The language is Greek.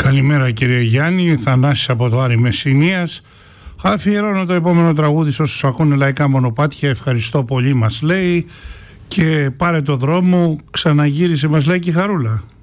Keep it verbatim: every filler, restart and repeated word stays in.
Καλημέρα κύριε Γιάννη, Θανάσης από το Άρη Μεσσηνίας. Αφιερώνω το επόμενο τραγούδι σε όσους ακούνε λαϊκά μονοπάτια. Ευχαριστώ πολύ μας λέει. Και πάρε το δρόμο, ξαναγύρισε μας λέει και η Χαρούλα.